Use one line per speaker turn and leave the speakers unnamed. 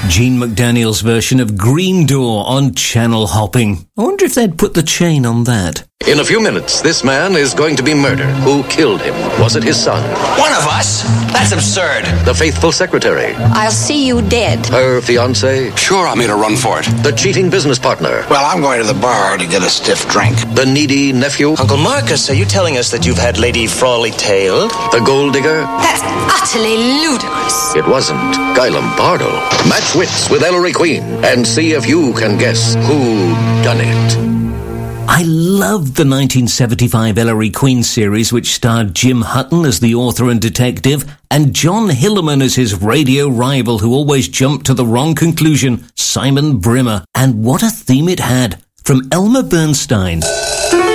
Gene McDaniel's version of Green Door on channel hopping. I wonder if they'd put the chain on that.
In a few minutes, this man is going to be murdered. Who killed him? Was it his son?
One of us? That's absurd.
The faithful secretary?
I'll see you dead.
Her fiancé?
Sure, I made a run for it.
The cheating business partner?
Well, I'm going to the bar to get a stiff drink.
The needy nephew?
Uncle Marcus, are you telling us that you've had Lady Frawley tailed?
The gold digger?
That's utterly ludicrous.
It wasn't. Guy Lombardo. Match wits with Ellery Queen and see if you can guess who done it.
I loved the 1975 Ellery Queen series, which starred Jim Hutton as the author and detective, and John Hillerman as his radio rival who always jumped to the wrong conclusion, Simon Brimmer. And what a theme it had, from Elmer Bernstein.